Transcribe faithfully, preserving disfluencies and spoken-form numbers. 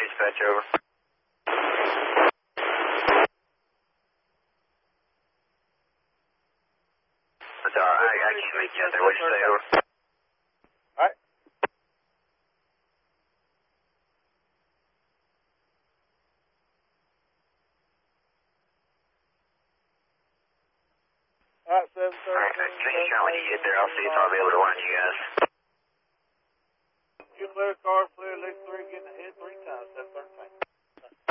dispatch, over. That's all right, I, I can't make you out there. What'd you say, over? All right. All right, seven thirty. All right, can you show when you get there? I'll see if I'll be able to run you guys. You clear car, clear, lick three, get in the head three times.